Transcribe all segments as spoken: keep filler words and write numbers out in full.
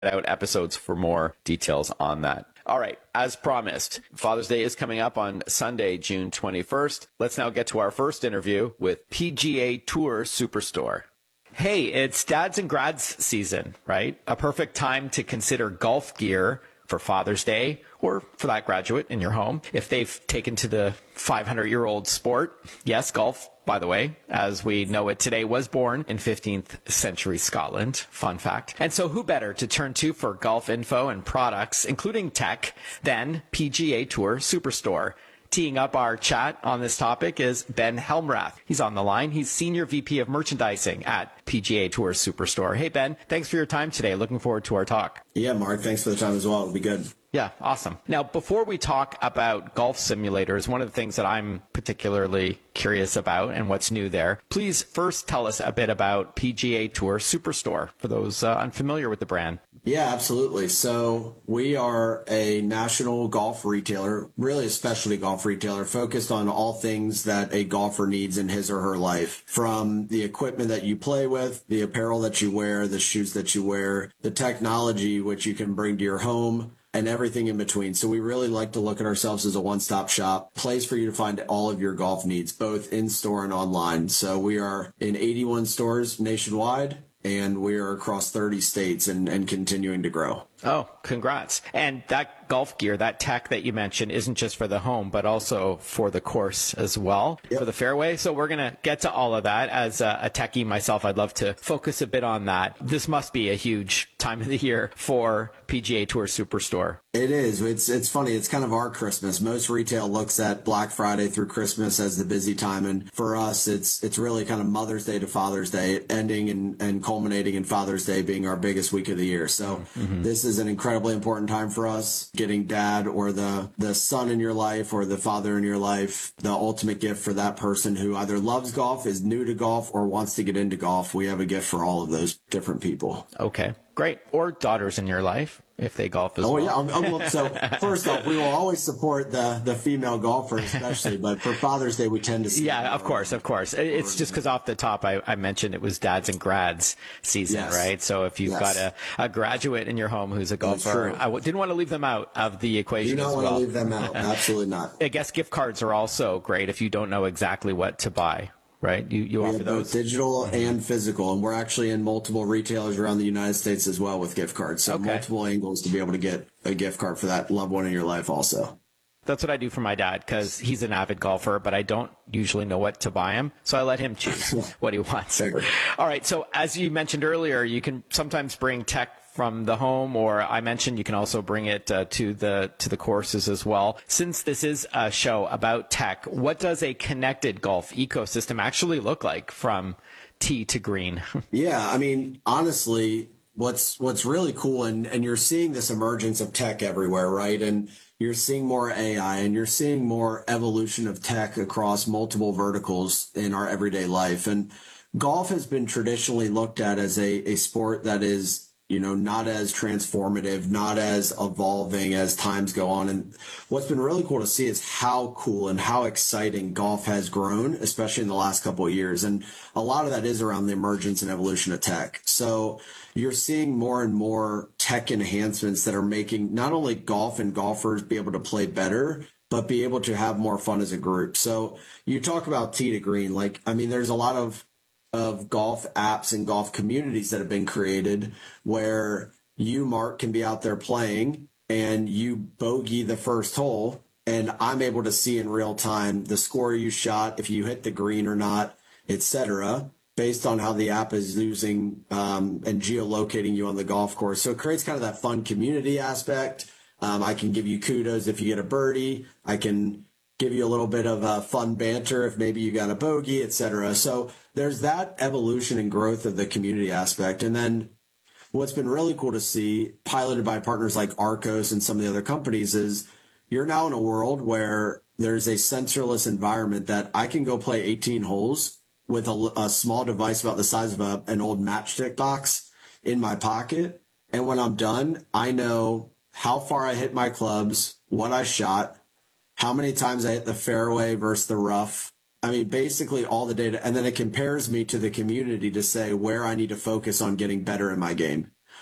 out episodes for more details on that. All right, as promised, Father's Day is coming up on Sunday, June twenty-first. Let's now get to our first interview with P G A Tour Superstore. Hey, it's dads and grads season, right? A perfect time to consider golf gear for Father's Day, or for that graduate in your home, if they've taken to the five hundred year old sport. Yes, golf, by the way, as we know it today, was born in fifteenth century Scotland. Fun fact. And so who better to turn to for golf info and products, including tech, than P G A Tour Superstore? Teeing up our chat on this topic is Ben Helmrath. He's on the line. He's Senior V P of Merchandising at P G A Tour Superstore. Hey, Ben, thanks for your time today. Looking forward to our talk. Yeah, Mark, thanks for the time as well. It'll be good. Yeah, awesome. Now, before we talk about golf simulators, one of the things that I'm particularly curious about and what's new there, please first tell us a bit about P G A Tour Superstore for those uh, unfamiliar with the brand. Yeah, absolutely. So we are a national golf retailer, really a specialty golf retailer, focused on all things that a golfer needs in his or her life, from the equipment that you play with, the apparel that you wear, the shoes that you wear, the technology which you can bring to your home, and everything in between. So we really like to look at ourselves as a one-stop shop, place for you to find all of your golf needs, both in-store and online. So we are in eighty-one stores nationwide, and we are across thirty states and, and continuing to grow. Oh, congrats. And that golf gear, that tech that you mentioned, isn't just for the home, but also for the course as well, yep. For the fairway. So we're going to get to all of that. As a, a techie myself, I'd love to focus a bit on that. This must be a huge time of the year for P G A Tour Superstore. It is. It's it's funny. It's kind of our Christmas. Most retail looks at Black Friday through Christmas as the busy time. And for us, it's it's really kind of Mother's Day to Father's Day, ending and, and culminating in Father's Day being our biggest week of the year. So mm-hmm. This is an incredibly important time for us. Getting dad or the, the son in your life or the father in your life, the ultimate gift for that person who either loves golf, is new to golf, or wants to get into golf. We have a gift for all of those different people. Okay, great. Or daughters in your life, if they golf as oh, well. Oh, yeah. I'm, I'm, so first off, we will always support the, the female golfer, especially, but for Father's Day, we tend to see. Yeah, of course, of course. It's just because off the top, I, I mentioned it was dads and grads season, yes. Right? So if you've yes. got a, a graduate in your home who's a golfer, I w- didn't want to leave them out of the equation you as don't well. want to leave them out. Absolutely not. I guess gift cards are also great if you don't know exactly what to buy. Right? You, you we offer have those. Both digital and physical, and we're actually in multiple retailers around the United States as well with gift cards. So okay. Multiple angles to be able to get a gift card for that loved one in your life also. That's what I do for my dad because he's an avid golfer, but I don't usually know what to buy him. So I let him choose what he wants. All right. So as you mentioned earlier, you can sometimes bring tech from the home, or I mentioned you can also bring it uh, to the to the courses as well. Since this is a show about tech, what does a connected golf ecosystem actually look like from tee to green? Yeah, I mean, honestly, what's what's really cool, and, and you're seeing this emergence of tech everywhere, right? And you're seeing more A I, and you're seeing more evolution of tech across multiple verticals in our everyday life. And golf has been traditionally looked at as a, a sport that is, you know, not as transformative, not as evolving as times go on. And what's been really cool to see is how cool and how exciting golf has grown, especially in the last couple of years. And a lot of that is around the emergence and evolution of tech. So you're seeing more and more tech enhancements that are making not only golf and golfers be able to play better, but be able to have more fun as a group. So you talk about tee to green, like, I mean, there's a lot of of golf apps and golf communities that have been created where you, Mark, can be out there playing and you bogey the first hole, and I'm able to see in real time the score you shot, if you hit the green or not, et cetera, based on how the app is using um, and geolocating you on the golf course. So it creates kind of that fun community aspect. Um, I can give you kudos if you get a birdie. I can give you a little bit of uh, fun banter if maybe you got a bogey, et cetera. So there's that evolution and growth of the community aspect. And then what's been really cool to see, piloted by partners like Arccos and some of the other companies, is you're now in a world where there's a sensorless environment that I can go play eighteen holes with a, a small device about the size of a, an old matchstick box in my pocket. And when I'm done, I know how far I hit my clubs, what I shot, how many times I hit the fairway versus the rough. I mean, basically all the data. And then it compares me to the community to say where I need to focus on getting better in my game.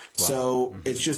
So it's just